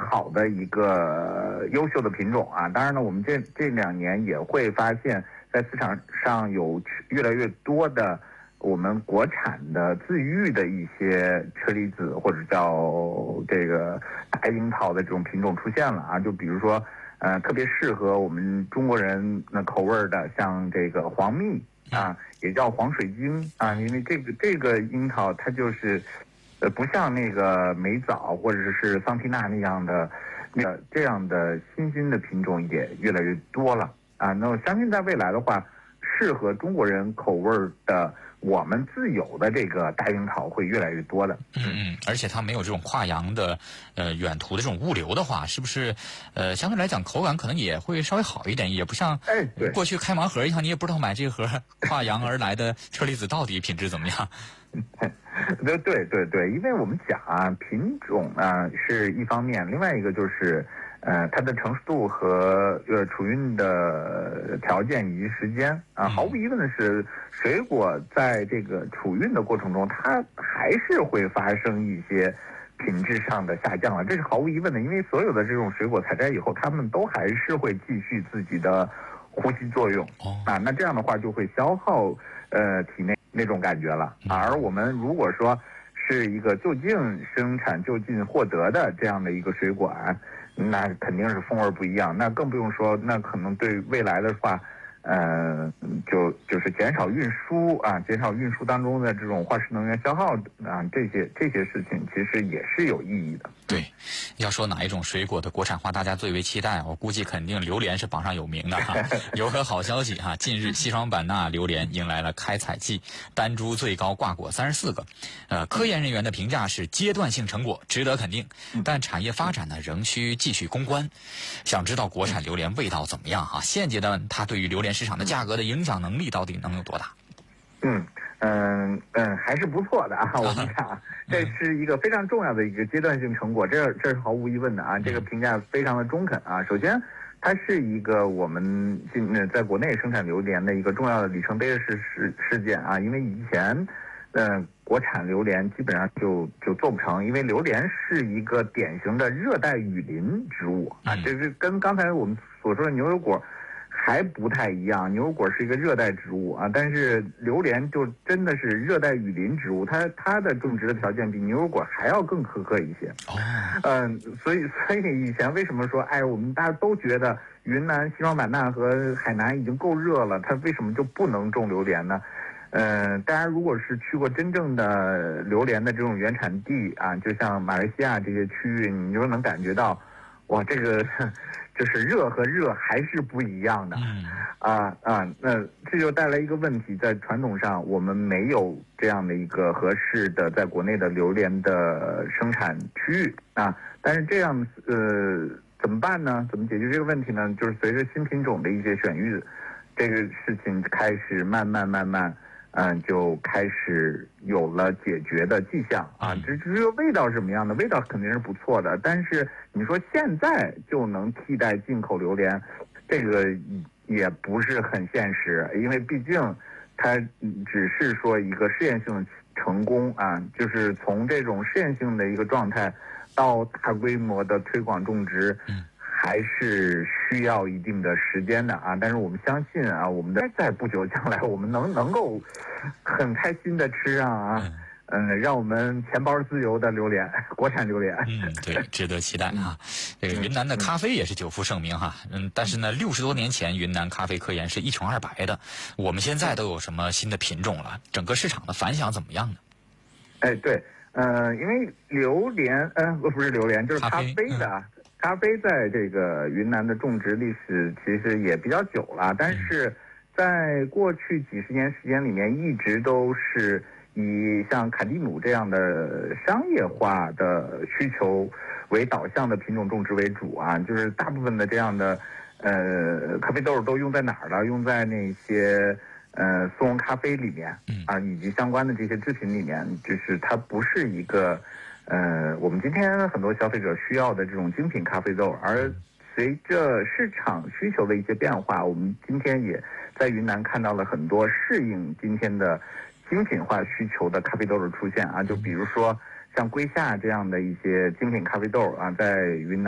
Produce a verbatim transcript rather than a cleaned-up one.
好的一个优秀的品种啊。当然呢，我们这这两年也会发现，在市场上有越来越多的我们国产的自育的一些车厘子或者叫这个大樱桃的这种品种出现了啊。就比如说，呃，特别适合我们中国人那口味的，像这个黄蜜啊，也叫黄水晶啊，因为这个这个樱桃它就是。呃，不像那个美枣或者是桑缇娜那样的，那个这样的新兴的品种也越来越多了啊。那我相信在未来的话，适合中国人口味的我们自有的这个大樱桃会越来越多的。 嗯嗯，而且它没有这种跨洋的呃远途的这种物流的话，是不是呃相对来讲口感可能也会稍微好一点，也不像哎对过去开盲盒一样，你也不知道买这盒跨洋而来的车厘子到底品质怎么样。 对对对对，因为我们讲啊，品种啊是一方面，另外一个就是，呃，它的成熟度和呃储运的条件以及时间啊，毫无疑问的是，水果在这个储运的过程中，它还是会发生一些品质上的下降了，这是毫无疑问的，因为所有的这种水果采摘以后，它们都还是会继续自己的呼吸作用啊，那这样的话就会消耗呃体内那种感觉了。而我们如果说是一个就近生产就近获得的这样的一个水果啊，那肯定是风味不一样，那更不用说，那可能对未来的话，呃，就就是减少运输啊，减少运输当中的这种化石能源消耗啊，这些这些事情其实也是有意义的。 对，要说哪一种水果的国产化大家最为期待，我估计肯定榴莲是榜上有名的哈。有个好消息哈，近日西双版纳榴莲迎来了开采季，单株最高挂果三十四个，呃，科研人员的评价是阶段性成果，值得肯定。但产业发展呢，仍需继续攻关。想知道国产榴莲味道怎么样哈？现阶段它对于榴莲市场的价格的影响能力到底能有多大？ 嗯嗯嗯，还是不错的啊！我们看啊，这是一个非常重要的一个阶段性成果，这这是毫无疑问的啊！这个评价非常的中肯啊。首先，它是一个我们今在国内生产榴莲的一个重要的里程碑的事事事件啊，因为以前，呃，国产榴莲基本上就就做不成，因为榴莲是一个典型的热带雨林植物啊，这是跟刚才我们所说的牛油果还不太一样，牛油果是一个热带植物啊，但是榴莲就真的是热带雨林植物，它它的种植的条件比牛油果还要更苛刻一些。哦，嗯，所以所以以前为什么说，哎，我们大家都觉得云南、西双版纳和海南已经够热了，它为什么就不能种榴莲呢？呃，大家如果是去过真正的榴莲的这种原产地啊，就像马来西亚这些区域，你就能感觉到，哇，这个就是热和热还是不一样的。嗯啊啊，那这就带来一个问题，在传统上我们没有这样的一个合适的在国内的榴莲的生产区域啊。但是这样呃怎么办呢？怎么解决这个问题呢？就是随着新品种的一些选育，这个事情开始慢慢慢慢。嗯，就开始有了解决的迹象啊。只至于味道是怎么样的，味道肯定是不错的。但是你说现在就能替代进口榴莲，这个也不是很现实，因为毕竟它只是说一个试验性的成功啊，就是从这种试验性的一个状态到大规模的推广种植。嗯，还是需要一定的时间的啊，但是我们相信啊，我们的在不久将来，我们能能够很开心的吃上啊，嗯，呃、让我们钱包自由的榴莲，国产榴莲。 嗯，对，值得期待啊。这个云南的咖啡也是久负盛名哈，嗯，但是呢，六十多年前云南咖啡科研是一穷二白的，我们现在都有什么新的品种了？整个市场的反响怎么样呢？ 哎，对，呃，因为榴莲，呃，不是榴莲，就是咖啡的。嗯咖啡在这个云南的种植历史其实也比较久了，但是在过去几十年时间里面，一直都是以像卡蒂努这样的商业化的需求为导向的品种种植为主啊，就是大部分的这样的呃咖啡豆都用在哪儿了？用在那些呃速溶咖啡里面啊，以及相关的这些制品里面，就是它不是一个。呃，我们今天很多消费者需要的这种精品咖啡豆，而随着市场需求的一些变化，我们今天也在云南看到了很多适应今天的精品化需求的咖啡豆的出现啊，就比如说像龟夏这样的一些精品咖啡豆啊，在云南。